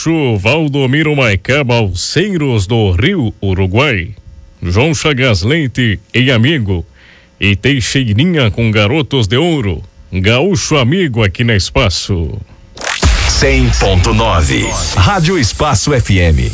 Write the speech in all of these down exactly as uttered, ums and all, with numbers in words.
Gaúcho Valdomiro Maicá, Balseiros do Rio Uruguai. João Chagas Leite e Amigo. E Teixeirinha com Garotos de Ouro. Gaúcho Amigo aqui na Espaço. cem ponto nove. Rádio Espaço F M.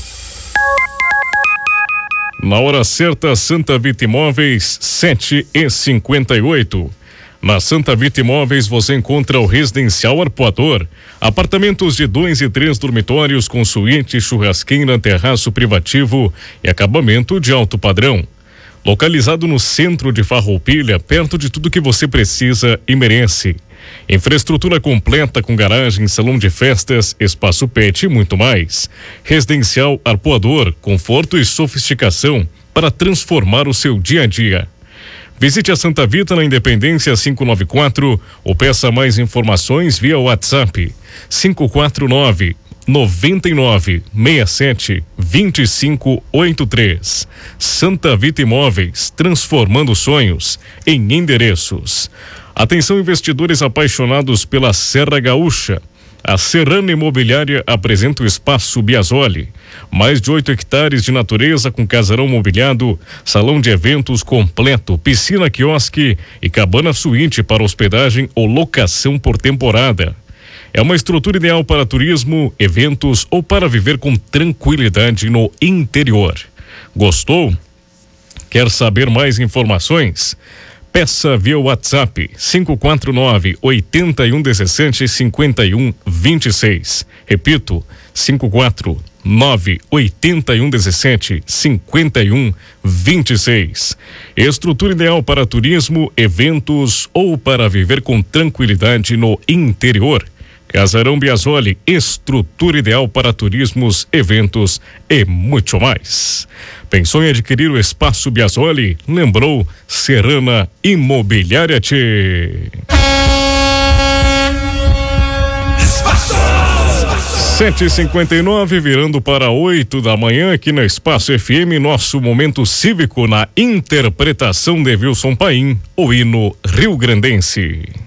Na hora certa, Santa Vita Imóveis, sete e cinquenta e oito. Na Santa Vita Imóveis você encontra o Residencial Arpoador. Apartamentos de dois e três dormitórios com suíte, churrasqueira, terraço privativo e acabamento de alto padrão. Localizado no centro de Farroupilha, perto de tudo que você precisa e merece. Infraestrutura completa com garagem, salão de festas, espaço pet e muito mais. Residencial Arpoador, conforto e sofisticação para transformar o seu dia a dia. Visite a Santa Vita na Independência quinhentos e noventa e quatro ou peça mais informações via WhatsApp cinco quatro nove, nove nove, seis sete, dois cinco oito três. Santa Vita Imóveis, transformando sonhos em endereços. Atenção, investidores apaixonados pela Serra Gaúcha. A Serrana Imobiliária apresenta o Espaço Biasoli. Mais de oito hectares de natureza com casarão mobiliado, salão de eventos completo, piscina, quiosque e cabana suíte para hospedagem ou locação por temporada. É uma estrutura ideal para turismo, eventos ou para viver com tranquilidade no interior. Gostou? Quer saber mais informações? Peça via WhatsApp cinco quatro nove, oito um um sete, cinco um dois seis. Repito, cinco quatro nove, oito um um sete, cinco um dois seis. Estrutura ideal para turismo, eventos ou para viver com tranquilidade no interior. Casarão Biasoli, estrutura ideal para turismos, eventos e muito mais. Pensou em adquirir o Espaço Biasoli? Lembrou Serrana Imobiliária Tchê. sete e cinquenta e nove, virando para oito da manhã aqui na Espaço F M, nosso momento cívico na interpretação de Wilson Paim, o hino rio-grandense.